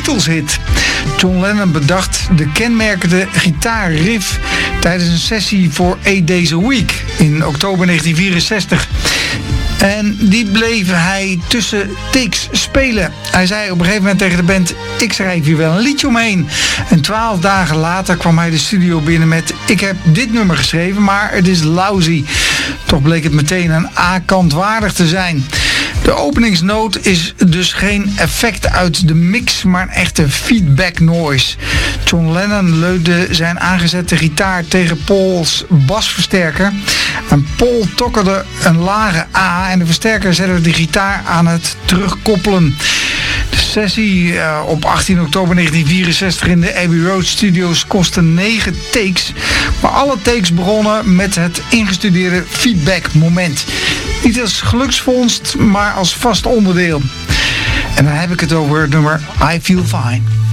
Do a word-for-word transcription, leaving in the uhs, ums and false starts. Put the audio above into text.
Beatles-hit. John Lennon bedacht de kenmerkende gitaarriff tijdens een sessie voor Eight Days a Week in oktober negentien vierenzestig. En die bleef hij tussen takes spelen. Hij zei op een gegeven moment tegen de band: ik schrijf hier wel een liedje omheen. En twaalf dagen later kwam hij de studio binnen met: ik heb dit nummer geschreven, maar het is lousy. Toch bleek het meteen een A-kant waardig te zijn. De openingsnoot is dus geen effect uit de mix, maar een echte feedback noise. John Lennon leunde zijn aangezette gitaar tegen Paul's basversterker. En Paul tokkerde een lage A en de versterker zette de gitaar aan het terugkoppelen. De sessie uh, op achttien oktober negentien vierenzestig in de Abbey Road Studios kostte negen takes. Maar alle takes begonnen met het ingestudeerde feedback moment. Niet als geluksvondst, maar als vast onderdeel. En dan heb ik het over het nummer I Feel Fine.